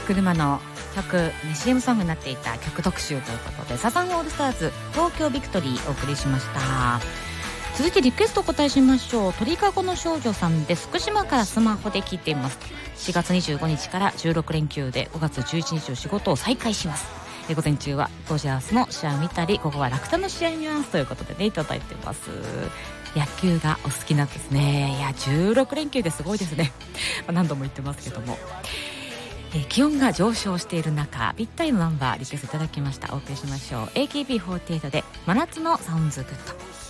車の曲 CM ソングになっていた曲特集ということで、サザンオールスターズ東京ビクトリーお送りしました。続いてリクエストお答えしましょう。鳥かごの少女さんです。福島からスマホで聞いています。4月25日から16連休で5月11日を仕事を再開します。午前中はドジャースの試合を見たり、午後は楽天の試合を見ますということでね、いただいてます。野球がお好きなんですね。いや16連休ですごいですね何度も言ってますけども、気温が上昇している中、ぴったりのナンバーリクエストいただきました。お送りしましょう。 AKB48 で真夏のサウンズグッド。